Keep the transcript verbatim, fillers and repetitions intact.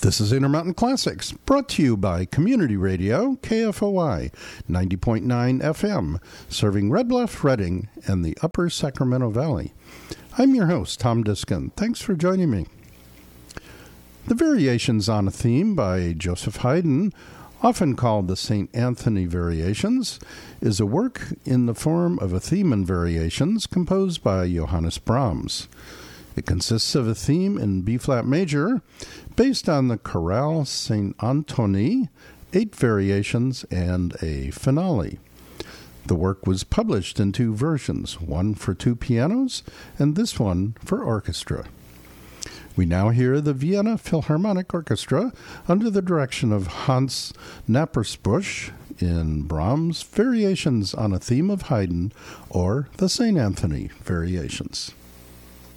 This is Intermountain Classics, brought to you by Community Radio, K F O I, ninety point nine F M, serving Red Bluff, Redding, and the Upper Sacramento Valley. I'm your host, Tom Diskin. Thanks for joining me. The Variations on a Theme by Joseph Haydn, often called the Saint Anthony Variations, is a work in the form of a theme and variations composed by Johannes Brahms. It consists of a theme in B-flat major, based on the Chorale Saint Antoine, eight variations, and a finale. The work was published in two versions, one for two pianos and this one for orchestra. We now hear the Vienna Philharmonic Orchestra under the direction of Hans Knappersbusch in Brahms' Variations on a Theme of Haydn, or the Saint Anthony Variations.